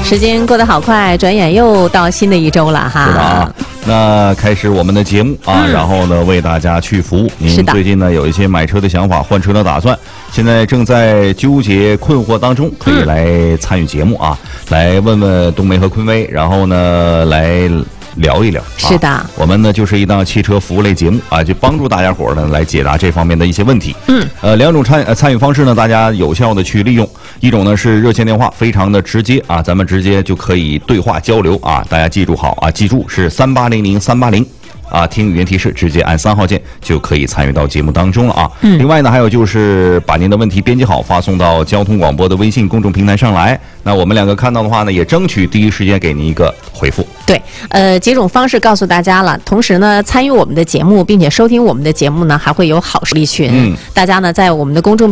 时间过得好快，转眼又到新的一周了哈。 是的啊，那开始我们的节目啊，然后呢为大家去服务。您最近呢有一些买车的想法、换车的打算，现在正在纠结困惑当中，可以来参与节目啊，来问问冬梅和坤威，然后呢来聊一聊。 是的， 我们呢就是一档汽车服务类节目啊，就帮助大家伙呢来解答这方面的一些问题。两种参与方式呢，大家有效的去利用。一种呢是热线电话，非常的直接啊，咱们直接就可以对话交流啊，大家记住好啊，记住是3800-380。啊，听语音提示，直接按3号键就可以参与到节目当中了啊。另外呢，还有就是把您的问题编辑好，发送到交通广播的微信公众平台上来。那我们两个看到的话呢，也争取第一时间给您一个回复。 对，几种方式告诉大家了。同时呢，参与我们的节目，并且收听我们的节目呢，还会有好事一群。大家呢在我们的公众